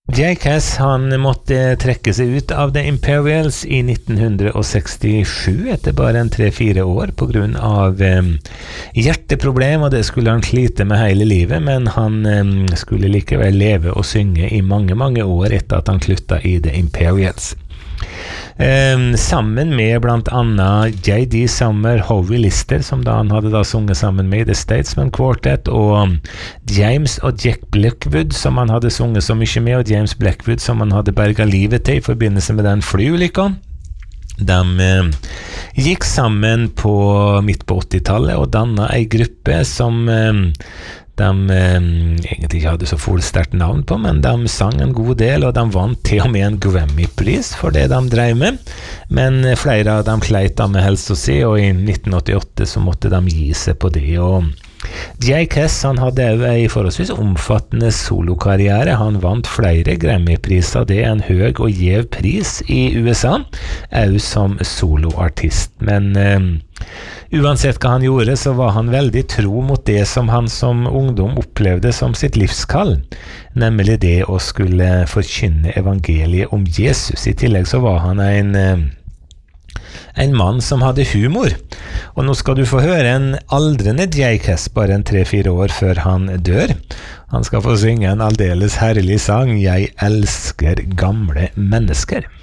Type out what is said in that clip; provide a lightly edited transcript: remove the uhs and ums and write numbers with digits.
Jackass han måtte trekke seg ut av The Imperials i 1967 etter bare en 3-4 år på grunn av hjerteproblem, og det skulle han slite med hele livet, men han skulle likevel leve og synge i mange, mange år etter at han slutta i The Imperials. Sammen med blant annet J.D. Summer, Howie Lister, som da han hadde da sunget sammen med The Statesman Quartet, og James og Jack Blackwood, som han hadde sunget så mye med, og James Blackwood, som han hadde berget livet til i forbindelse med den flyulykka. De gikk sammen midt på 80-tallet og dannet en gruppe som de egentlig ikke hadde så sterkt navn på, men de sang en god del, og de vant til og med en Grammy-pris for det de drev med. Men flere av dem sleit da med helse å si, og i 1988 så måtte de gi seg på det. Og Jackass han hadde en forholdsvis omfattende solokarriere. Han vant flere Grammy-priser, det en høy og gjev pris i USA, også som soloartist. Men uansett hva han gjorde, så var han veldig tro mot det som han som ungdom opplevde som sitt livskall, nemlig det å skulle forkynne evangeliet om Jesus. I tillegg så var han en mann som hadde humor. Og nå skal du få høre en aldrende Jackass bare en 3-4 år før han dør. Han skal få synge en aldeles herlig sang, «Jeg elsker gamle mennesker».